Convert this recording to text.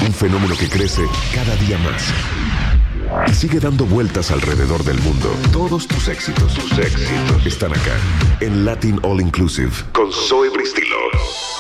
Un fenómeno que crece cada día más y sigue dando vueltas alrededor del mundo. Todos tus éxitos están acá en Latin All Inclusive con Zoe Bristilo.